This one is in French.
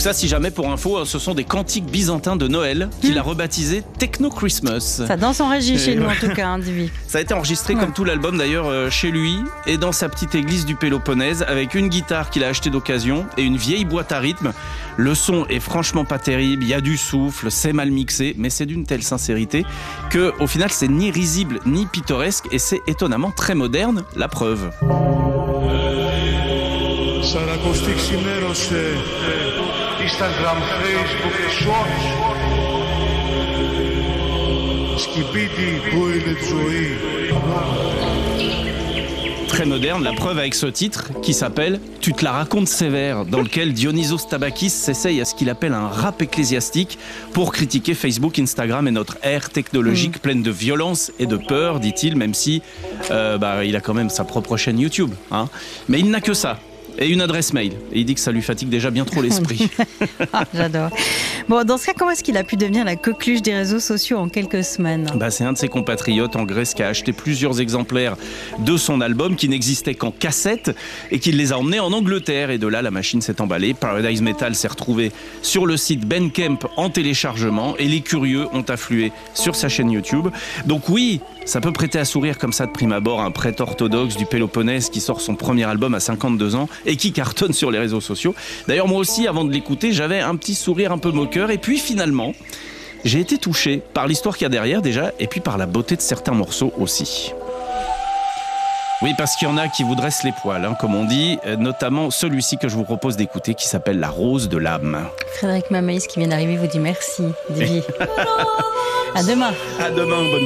ça, si jamais pour info, ce sont des cantiques byzantins de Noël qu'il a rebaptisé Techno Christmas. Ça danse en régie chez nous en tout cas, Divi. Ça a été enregistré comme tout l'album d'ailleurs chez lui et dans sa petite église du Péloponnèse avec une guitare qu'il a achetée d'occasion et une vieille boîte à rythme. Le son est franchement pas terrible, il y a du souffle, c'est mal mixé, mais c'est d'une telle sincérité que au final c'est ni risible ni pittoresque et c'est étonnamment très moderne, la preuve. Σαρακοστή ξημέρωσε, Instagram, Facebook και Shorts. Σκυπίτι που είναι τη ζωή. Très moderne, la preuve avec ce titre qui s'appelle « Tu te la racontes sévère » dans lequel Dionysos Tabakis s'essaye à ce qu'il appelle un rap ecclésiastique pour critiquer Facebook, Instagram et notre ère technologique pleine de violence et de peur, dit-il, même si il a quand même sa propre chaîne YouTube. Hein. Mais il n'a que ça. Et une adresse mail. Et il dit que ça lui fatigue déjà bien trop l'esprit. J'adore. Bon, dans ce cas, comment est-ce qu'il a pu devenir la coqueluche des réseaux sociaux en quelques semaines ? C'est un de ses compatriotes en Grèce qui a acheté plusieurs exemplaires de son album qui n'existait qu'en cassette et qui les a emmenés en Angleterre. Et de là, la machine s'est emballée. Paradise Metal s'est retrouvé sur le site Bandcamp en téléchargement et les curieux ont afflué sur sa chaîne YouTube. Donc oui, ça peut prêter à sourire comme ça de prime abord un prêtre orthodoxe du Péloponnèse qui sort son premier album à 52 ans et qui cartonne sur les réseaux sociaux. D'ailleurs, moi aussi, avant de l'écouter, j'avais un petit sourire un peu moqueur. Et puis finalement, j'ai été touché par l'histoire qu'il y a derrière déjà et puis par la beauté de certains morceaux aussi. Oui, parce qu'il y en a qui vous dressent les poils, comme on dit, notamment celui-ci que je vous propose d'écouter qui s'appelle La Rose de l'âme. Frédéric Mamaïs qui vient d'arriver vous dit merci, Divi. À demain. À demain, bonne